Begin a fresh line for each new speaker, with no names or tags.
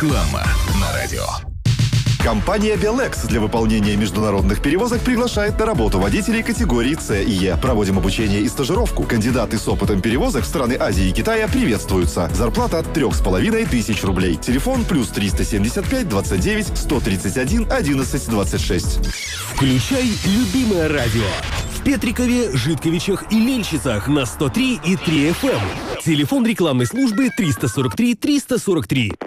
Реклама на радио.
Компания Белекс для выполнения международных перевозок приглашает на работу водителей категории С и Е. Проводим обучение и стажировку. Кандидаты с опытом перевозок в страны Азии и Китая приветствуются. Зарплата от 3500 рублей. Телефон +3 375 29 131 11 26.
Включай любимое радио. В Петрикове, Житковичах и Мельчицах на 103,3 FM. Телефон рекламной службы 343 343.